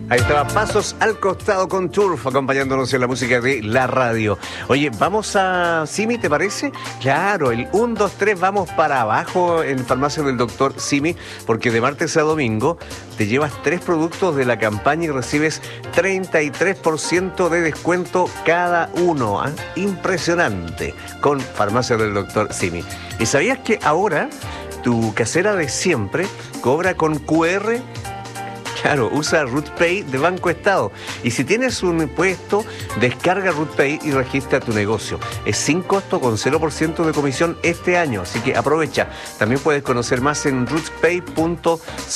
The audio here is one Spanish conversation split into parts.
Ahí estaba Pasos al Costado con Turf, acompañándonos en la música de la radio. Oye, vamos a Simi, ¿te parece? Claro, el 1, 2, 3, vamos para abajo en Farmacia del Doctor Simi, porque de martes a domingo te llevas 3 productos de la campaña y recibes 33% de descuento cada uno. ¿Eh? Impresionante, con Farmacia del Doctor Simi. ¿Y sabías que ahora tu casera de siempre cobra con QR? Claro, usa RootPay de Banco Estado. Y si tienes un puesto, descarga RootPay y registra tu negocio. Es sin costo, con 0% de comisión este año, así que aprovecha. También puedes conocer más en rootpay.cl.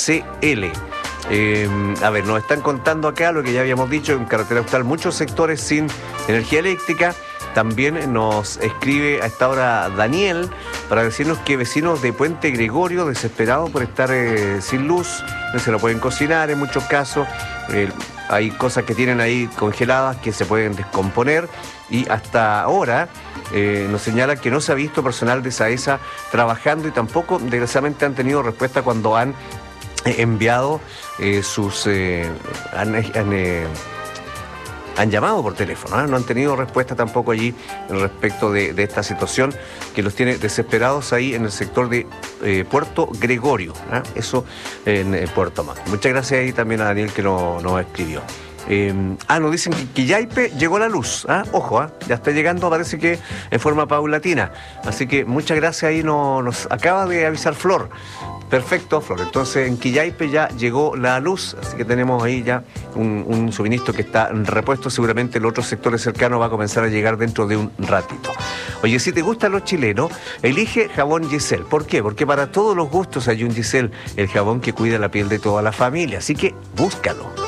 A ver, nos están contando acá lo que ya habíamos dicho, en Carretera Austral muchos sectores sin energía eléctrica. También nos escribe a esta hora Daniel para decirnos que vecinos de Puente Gregorio, desesperados por estar sin luz, no se lo pueden cocinar en muchos casos. Hay cosas que tienen ahí congeladas que se pueden descomponer y hasta ahora nos señala que no se ha visto personal de SAESA trabajando y tampoco, desgraciadamente, han tenido respuesta cuando han enviado han llamado por teléfono, ¿eh? No han tenido respuesta tampoco allí respecto de esta situación que los tiene desesperados ahí en el sector de Puerto Gregorio, ¿eh? Eso en Puerto Montt. Muchas gracias ahí también a Daniel que nos escribió. Nos dicen que Quillaipe llegó la luz, ¿eh? Ojo, ya está llegando, parece que en forma paulatina, así que muchas gracias, ahí nos acaba de avisar Flor. Perfecto, Flor. Entonces en Quillaipe ya llegó la luz, así que tenemos ahí ya un suministro que está repuesto. Seguramente el otro sector cercano va a comenzar a llegar dentro de un ratito. Oye, si te gustan los chilenos, elige jabón Giselle. ¿Por qué? Porque para todos los gustos hay un Giselle, el jabón que cuida la piel de toda la familia. Así que búscalo.